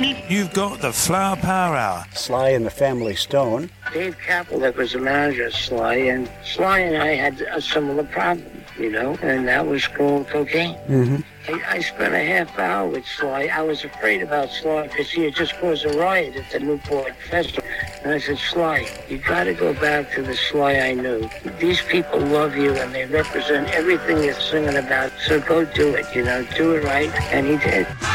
You've got the Flower Power Hour. Sly and the Family Stone. Dave Kaplick was the manager of Sly, and Sly and I had a similar problem, and that was called cocaine. Mm-hmm. I spent a half hour with Sly. I was afraid about Sly because he had just caused a riot at the Newport Festival. And I said, Sly, you got to go back to the Sly I knew. These people love you and they represent everything you're singing about. So go do it, do it right. And he did.